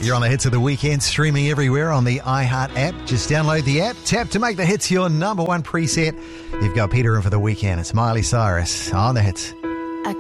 You're on the hits of the weekend, streaming everywhere on the iHeart app. Just download the app, tap to make the hits your number one preset. You've got Peter in for the weekend. It's Miley Cyrus on the hits.